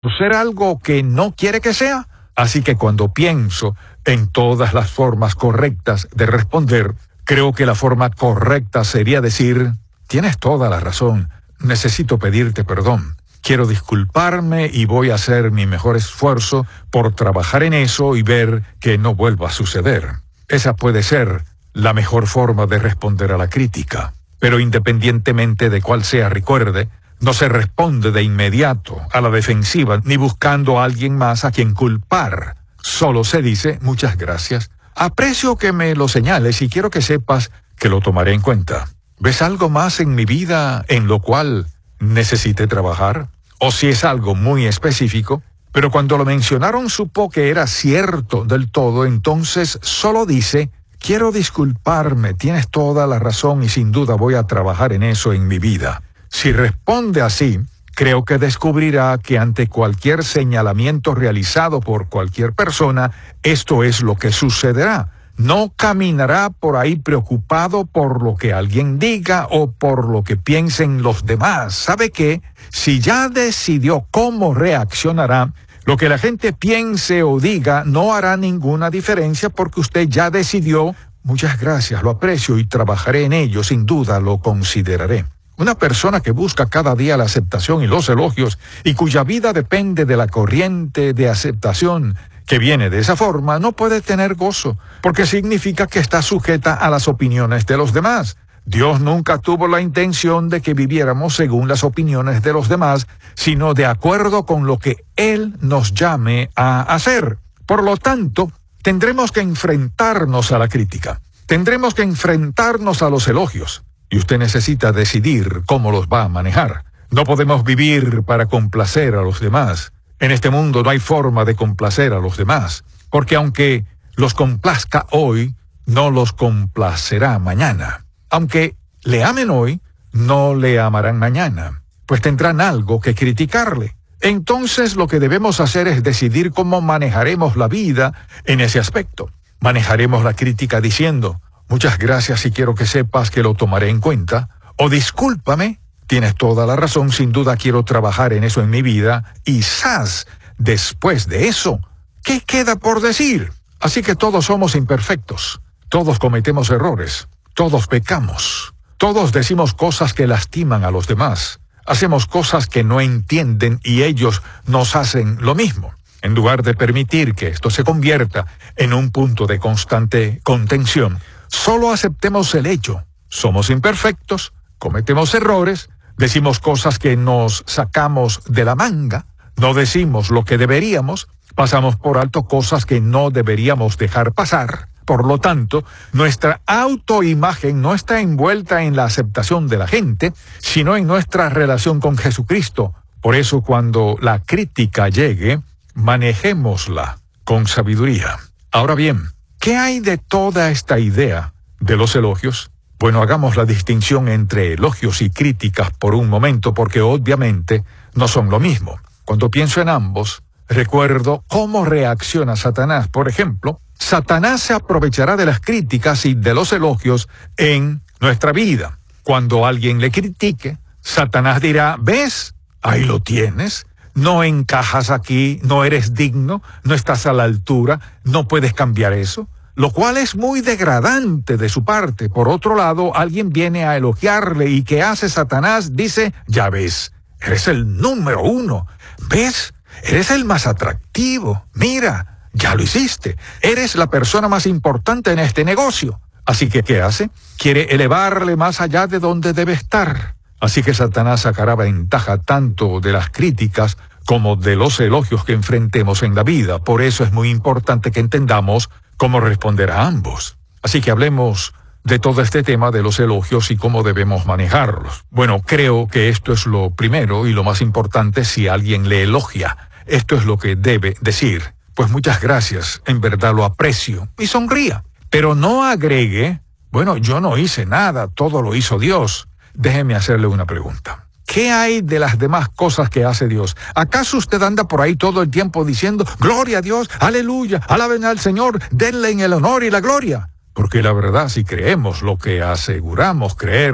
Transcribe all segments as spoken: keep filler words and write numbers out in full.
ser algo que no quiere que sea. Así que cuando pienso en todas las formas correctas de responder, creo que la forma correcta sería decir: tienes toda la razón, necesito pedirte perdón. Quiero disculparme y voy a hacer mi mejor esfuerzo por trabajar en eso y ver que no vuelva a suceder. Esa puede ser la mejor forma de responder a la crítica. Pero independientemente de cuál sea, recuerde, no se responde de inmediato a la defensiva ni buscando a alguien más a quien culpar. Solo se dice: muchas gracias, aprecio que me lo señales y quiero que sepas que lo tomaré en cuenta. ¿Ves algo más en mi vida en lo cual necesite trabajar? O si es algo muy específico, pero cuando lo mencionaron supo que era cierto del todo, entonces solo dice: quiero disculparme, tienes toda la razón y sin duda voy a trabajar en eso en mi vida. Si responde así, creo que descubrirá que ante cualquier señalamiento realizado por cualquier persona, esto es lo que sucederá. No caminará por ahí preocupado por lo que alguien diga o por lo que piensen los demás. ¿Sabe qué? Si ya decidió cómo reaccionará, lo que la gente piense o diga no hará ninguna diferencia porque usted ya decidió: muchas gracias, lo aprecio y trabajaré en ello, sin duda lo consideraré. Una persona que busca cada día la aceptación y los elogios y cuya vida depende de la corriente de aceptación que viene de esa forma, no puede tener gozo, porque significa que está sujeta a las opiniones de los demás. Dios nunca tuvo la intención de que viviéramos según las opiniones de los demás, sino de acuerdo con lo que Él nos llame a hacer. Por lo tanto, tendremos que enfrentarnos a la crítica. Tendremos que enfrentarnos a los elogios. Y usted necesita decidir cómo los va a manejar. No podemos vivir para complacer a los demás. En este mundo no hay forma de complacer a los demás, porque aunque los complazca hoy, no los complacerá mañana. Aunque le amen hoy, no le amarán mañana, pues tendrán algo que criticarle. Entonces lo que debemos hacer es decidir cómo manejaremos la vida en ese aspecto. Manejaremos la crítica diciendo: muchas gracias y quiero que sepas que lo tomaré en cuenta, o discúlpame, tienes toda la razón, sin duda quiero trabajar en eso en mi vida, y ¡zas! Después de eso, ¿qué queda por decir? Así que todos somos imperfectos, todos cometemos errores, todos pecamos, todos decimos cosas que lastiman a los demás, hacemos cosas que no entienden y ellos nos hacen lo mismo. En lugar de permitir que esto se convierta en un punto de constante contención, solo aceptemos el hecho. Somos imperfectos, cometemos errores, decimos cosas que nos sacamos de la manga, no decimos lo que deberíamos, pasamos por alto cosas que no deberíamos dejar pasar. Por lo tanto, nuestra autoimagen no está envuelta en la aceptación de la gente, sino en nuestra relación con Jesucristo. Por eso, cuando la crítica llegue, manejémosla con sabiduría. Ahora bien, ¿qué hay de toda esta idea de los elogios? Bueno, hagamos la distinción entre elogios y críticas por un momento, porque obviamente no son lo mismo. Cuando pienso en ambos, recuerdo cómo reacciona Satanás. Por ejemplo, Satanás se aprovechará de las críticas y de los elogios en nuestra vida. Cuando alguien le critique, Satanás dirá: ¿ves? Ahí lo tienes. No encajas aquí, no eres digno, no estás a la altura, no puedes cambiar eso. Lo cual es muy degradante de su parte. Por otro lado, alguien viene a elogiarle y ¿qué hace Satanás? Dice: ya ves, eres el número uno. ¿Ves? Eres el más atractivo. Mira, ya lo hiciste. Eres la persona más importante en este negocio. Así que, ¿qué hace? Quiere elevarle más allá de donde debe estar. Así que Satanás sacará ventaja tanto de las críticas como de los elogios que enfrentemos en la vida. Por eso es muy importante que entendamos cómo responder a ambos. Así que hablemos de todo este tema de los elogios y cómo debemos manejarlos. Bueno, creo que esto es lo primero y lo más importante si alguien le elogia. Esto es lo que debe decir: pues muchas gracias, en verdad lo aprecio, y sonría. Pero no agregue: bueno, yo no hice nada, todo lo hizo Dios. Déjeme hacerle una pregunta. ¿Qué hay de las demás cosas que hace Dios? ¿Acaso usted anda por ahí todo el tiempo diciendo: gloria a Dios, aleluya, alaben al Señor, denle en el honor y la gloria? Porque la verdad, si creemos lo que aseguramos creer,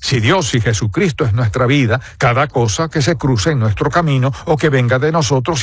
Si Dios y Jesucristo es nuestra vida, cada cosa que se cruce en nuestro camino o que venga de nosotros